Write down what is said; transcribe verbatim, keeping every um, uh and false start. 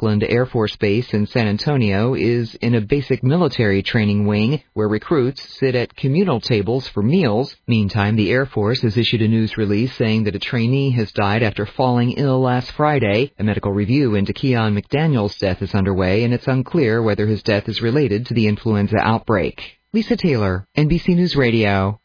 Lackland Air Force Base in San Antonio is in a basic military training wing where recruits sit at communal tables for meals. Meantime, the Air Force has issued a news release saying that a trainee has died after falling ill last Friday. A medical review into Keon McDaniel's death is underway, and it's unclear whether his death is related to the influenza outbreak. Lisa Taylor, N B C News Radio.